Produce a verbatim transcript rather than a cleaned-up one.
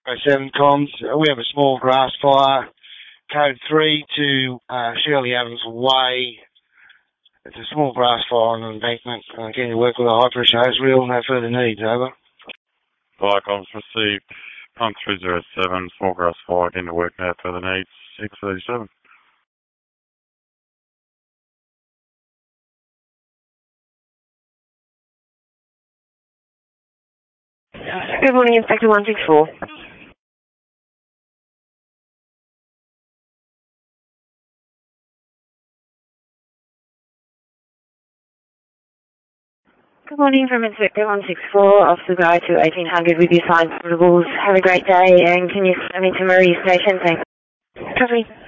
seven comms. We have a small grass fire. Code three to uh, Shirley Adams Way. It's a small grass fire on an embankment. Uh, can you work with a high pressure hose reel? No further needs, over. Fire comms received. Pump three zero seven, small grass fire, getting to work now further needs, six thirty-seven. Good morning, Inspector one six four. Good morning from Inspector one six four, Officer Guy to eighteen hundred with your signed protocols. Have a great day, and can you send me to Marie Station? Thanks. Copy.